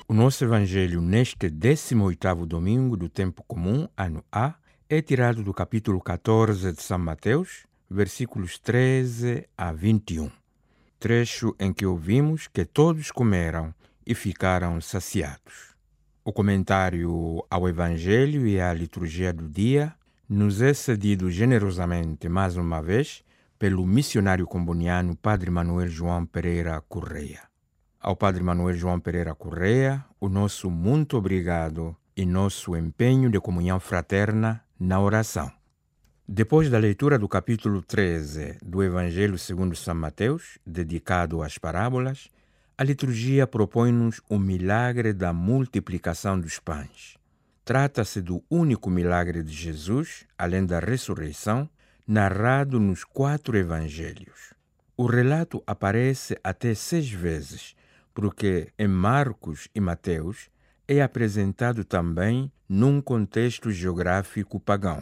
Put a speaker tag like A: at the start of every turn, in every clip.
A: O nosso evangelho neste 18º domingo do tempo comum, ano A, é tirado do capítulo 14 de São Mateus, versículos 13 a 21. Trecho em que ouvimos que todos comeram e ficaram saciados. O comentário ao evangelho e à liturgia do dia nos é cedido generosamente, mais uma vez, pelo missionário comboniano Padre Manuel João Pereira Correia. Ao Padre Manuel João Pereira Correia, o nosso muito obrigado e nosso empenho de comunhão fraterna na oração. Depois da leitura do capítulo 13 do Evangelho segundo São Mateus, dedicado às parábolas, a liturgia propõe-nos o milagre da multiplicação dos pães. Trata-se do único milagre de Jesus, além da ressurreição, narrado nos 4 evangelhos. O relato aparece até 6 vezes, porque em Marcos e Mateus é apresentado também num contexto geográfico pagão.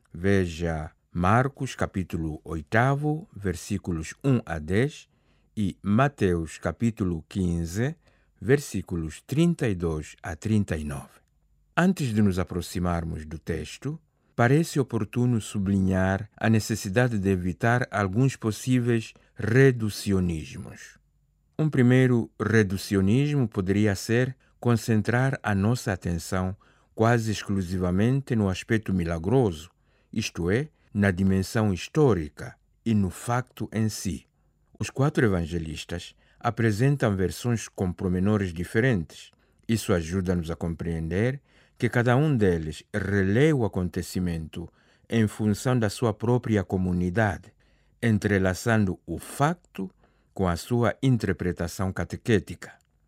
A: Veja Marcos capítulo 8, versículos 1 a 10 e Mateus capítulo 15, versículos 32 a 39. Antes de nos aproximarmos do texto, parece oportuno sublinhar a necessidade de evitar alguns possíveis reducionismos. Um primeiro reducionismo poderia ser concentrar a nossa atenção quase exclusivamente no aspecto milagroso, isto é, na dimensão histórica e no facto em si. Os 4 evangelistas apresentam versões com pormenores diferentes. Isso ajuda-nos a compreender que cada um deles relê o acontecimento em função da sua própria comunidade, entrelaçando o facto com a sua interpretação catequética.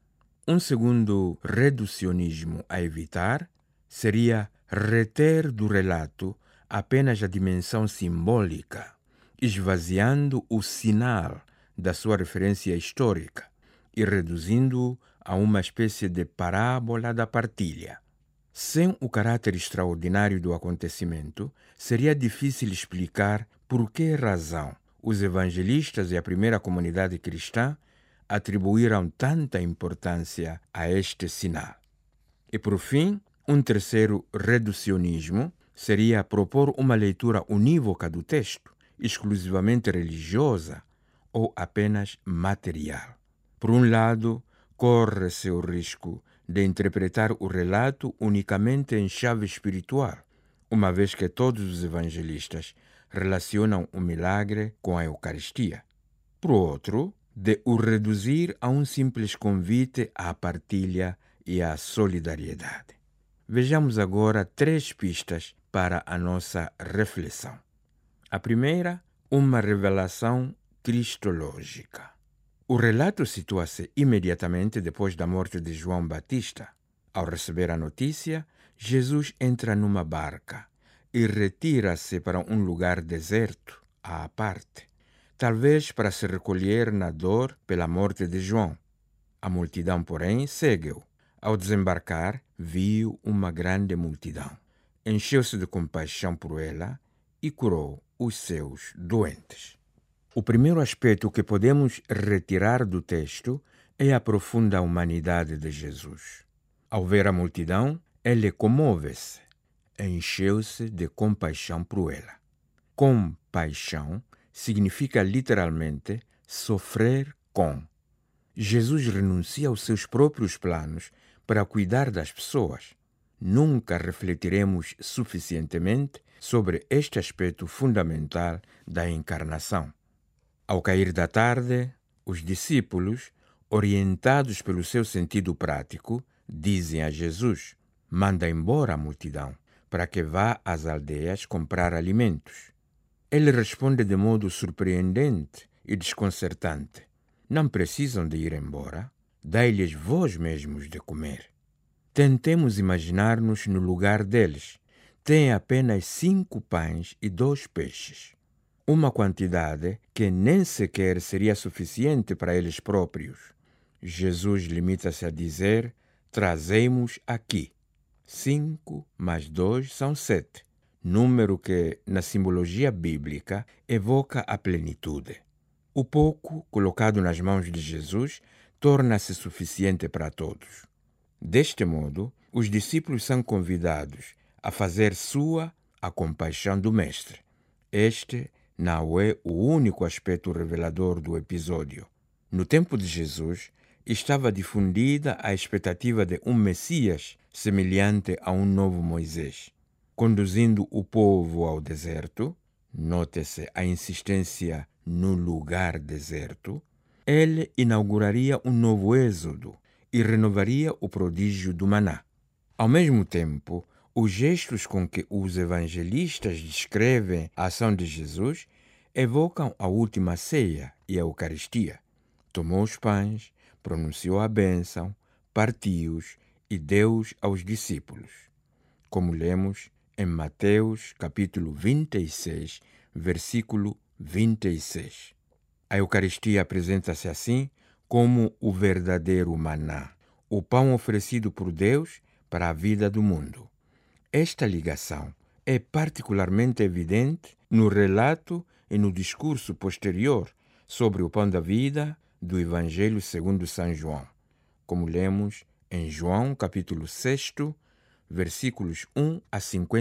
A: Um segundo reducionismo a evitar seria reter do relato apenas a dimensão simbólica, esvaziando o sinal da sua referência histórica e reduzindo-o a uma espécie de parábola da partilha. Sem o caráter extraordinário do acontecimento, seria difícil explicar por que razão os evangelistas e a primeira comunidade cristã atribuíram tanta importância a este sinal. E, por fim, um terceiro reducionismo seria propor uma leitura unívoca do texto, exclusivamente religiosa ou apenas material. Por um lado, corre-se o risco de interpretar o relato unicamente em chave espiritual, uma vez que todos os evangelistas relacionam o milagre com a Eucaristia. Por outro, de o reduzir a um simples convite à partilha e à solidariedade. Vejamos agora 3 pistas para a nossa reflexão. A primeira, uma revelação cristológica. O relato situa-se imediatamente depois da morte de João Batista. Ao receber a notícia, Jesus entra numa barca e retira-se para um lugar deserto, à parte, talvez para se recolher na dor pela morte de João. A multidão, porém, segue-o. Ao desembarcar, viu uma grande multidão. Encheu-se de compaixão por ela e curou os seus doentes. O primeiro aspecto que podemos retirar do texto é a profunda humanidade de Jesus. Ao ver a multidão, ele comove-se, encheu-se de compaixão por ela. Compaixão significa literalmente sofrer com. Jesus renuncia aos seus próprios planos para cuidar das pessoas. Nunca refletiremos suficientemente sobre este aspecto fundamental da encarnação. Ao cair da tarde, os discípulos, orientados pelo seu sentido prático, dizem a Jesus: manda embora a multidão, para que vá às aldeias comprar alimentos. Ele responde de modo surpreendente e desconcertante: não precisam de ir embora, dai-lhes vós mesmos de comer. Tentemos imaginar-nos no lugar deles. Têm apenas 5 pães e 2 peixes. Uma quantidade que nem sequer seria suficiente para eles próprios. Jesus limita-se a dizer: trazei-mos aqui. 5 mais 2 são 7, número que, na simbologia bíblica, evoca a plenitude. O pouco colocado nas mãos de Jesus torna-se suficiente para todos. Deste modo, os discípulos são convidados a fazer sua a compaixão do Mestre. Este não é o único aspecto revelador do episódio. No tempo de Jesus, estava difundida a expectativa de um Messias semelhante a um novo Moisés. Conduzindo o povo ao deserto, note-se a insistência no lugar deserto, ele inauguraria um novo êxodo e renovaria o prodígio do maná. Ao mesmo tempo, os gestos com que os evangelistas descrevem a ação de Jesus evocam a última ceia e a Eucaristia. Tomou os pães, pronunciou a bênção, partiu-os e deu-os aos discípulos, como lemos em Mateus capítulo 26, versículo 26. A Eucaristia apresenta-se assim como o verdadeiro maná, o pão oferecido por Deus para a vida do mundo. Esta ligação é particularmente evidente no relato e no discurso posterior sobre o pão da vida do Evangelho segundo São João, como lemos em João capítulo 6, versículos 1 a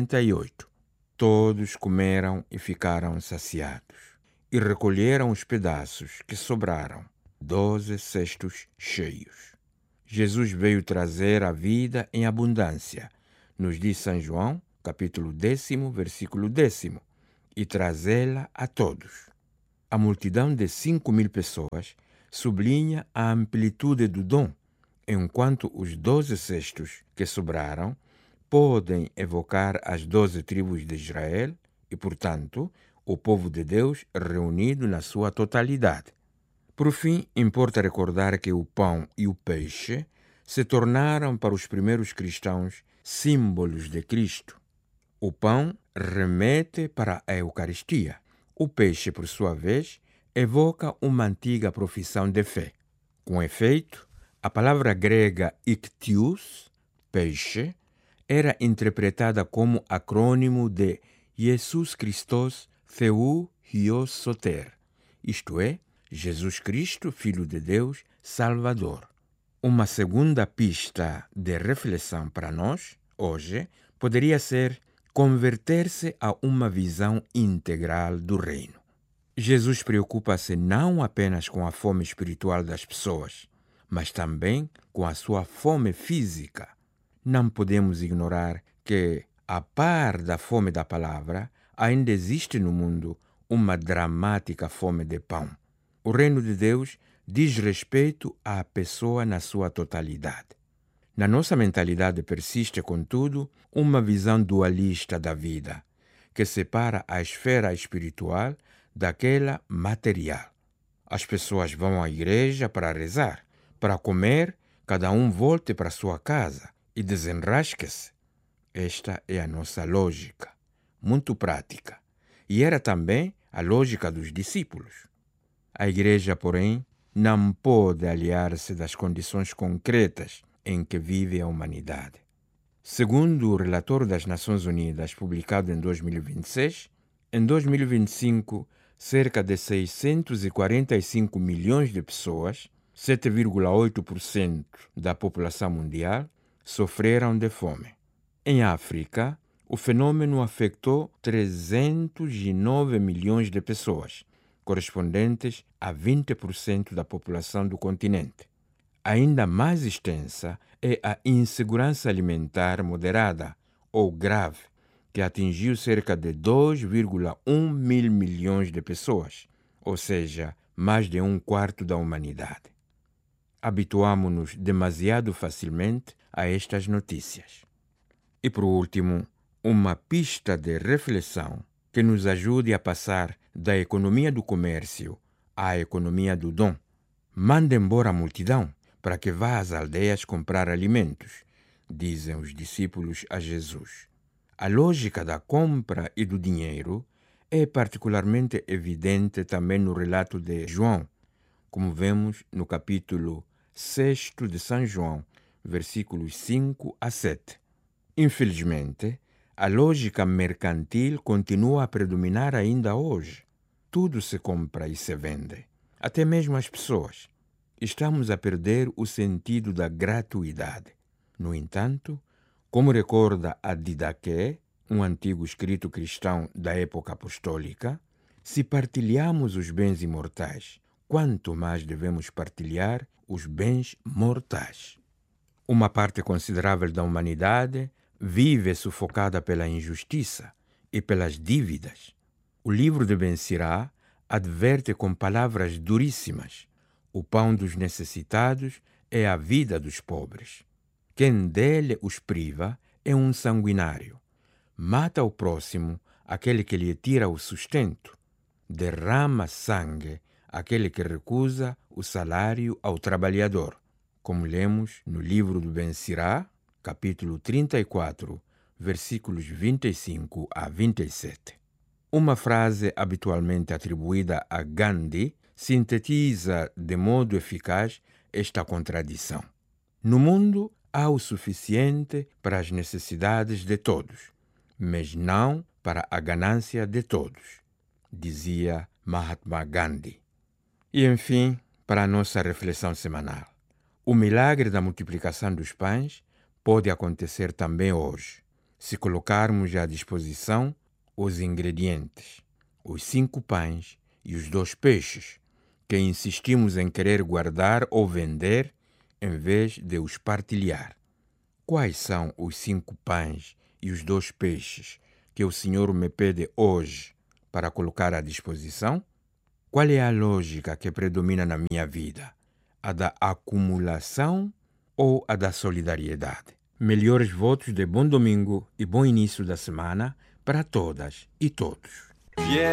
A: 58. Todos comeram e ficaram saciados, e recolheram os pedaços que sobraram, 12 cestos cheios. Jesus veio trazer a vida em abundância, nos diz São João, capítulo 10, versículo 10, e trazê-la a todos. A multidão de 5.000 pessoas sublinha a amplitude do dom, enquanto os 12 cestos que sobraram podem evocar as 12 tribos de Israel e, portanto, o povo de Deus reunido na sua totalidade. Por fim, importa recordar que o pão e o peixe se tornaram para os primeiros cristãos símbolos de Cristo. O pão remete para a Eucaristia. O peixe, por sua vez, evoca uma antiga profissão de fé. Com efeito, a palavra grega iktios, peixe, era interpretada como acrônimo de Jesus Christos Theou Hios Soter, isto é, Jesus Cristo, Filho de Deus, Salvador. Uma segunda pista de reflexão para nós, hoje, poderia ser converter-se a uma visão integral do reino. Jesus preocupa-se não apenas com a fome espiritual das pessoas, mas também com a sua fome física. Não podemos ignorar que, a par da fome da palavra, ainda existe no mundo uma dramática fome de pão. O reino de Deus diz respeito à pessoa na sua totalidade. Na nossa mentalidade persiste, contudo, uma visão dualista da vida, que separa a esfera espiritual daquela material. As pessoas vão à igreja para rezar, para comer, cada um volte para sua casa e desenrasque-se. Esta é a nossa lógica, muito prática, e era também a lógica dos discípulos. A igreja, porém, não pode aliar-se das condições concretas em que vive a humanidade. Segundo o relatório das Nações Unidas, publicado em 2026, em 2025, cerca de 645 milhões de pessoas, 7,8% da população mundial, sofreram de fome. Em África, o fenômeno afetou 309 milhões de pessoas, correspondentes a 20% da população do continente. Ainda mais extensa é a insegurança alimentar moderada ou grave, que atingiu cerca de 2,1 mil milhões de pessoas, ou seja, mais de um quarto da humanidade. Habituamo-nos demasiado facilmente a estas notícias. E por último, uma pista de reflexão que nos ajude a passar da economia do comércio à economia do dom. Manda embora a multidão para que vá às aldeias comprar alimentos, dizem os discípulos a Jesus. A lógica da compra e do dinheiro é particularmente evidente também no relato de João, como vemos no capítulo 6 de São João, versículos 5 a 7. Infelizmente, a lógica mercantil continua a predominar ainda hoje. Tudo se compra e se vende, até mesmo as pessoas. Estamos a perder o sentido da gratuidade. No entanto, como recorda a Didaqué, um antigo escrito cristão da época apostólica, se partilhamos os bens imortais, quanto mais devemos partilhar os bens mortais. Uma parte considerável da humanidade vive sufocada pela injustiça e pelas dívidas. O livro de Ben Sirá adverte com palavras duríssimas: o pão dos necessitados é a vida dos pobres. Quem dele os priva é um sanguinário. Mata o próximo, aquele que lhe tira o sustento. Derrama sangue, aquele que recusa o salário ao trabalhador. Como lemos no livro do Ben Sirá, capítulo 34, versículos 25 a 27. Uma frase habitualmente atribuída a Gandhi sintetiza de modo eficaz esta contradição. No mundo há o suficiente para as necessidades de todos, mas não para a ganância de todos, dizia Mahatma Gandhi. E, enfim, para a nossa reflexão semanal. O milagre da multiplicação dos pães pode acontecer também hoje, se colocarmos à disposição os ingredientes, os 5 pães e os 2 peixes, que insistimos em querer guardar ou vender em vez de os partilhar. Quais são os 5 pães e os 2 peixes que o Senhor me pede hoje para colocar à disposição? Qual é a lógica que predomina na minha vida? A da acumulação ou a da solidariedade? Melhores votos de bom domingo e bom início da semana para todas e todos.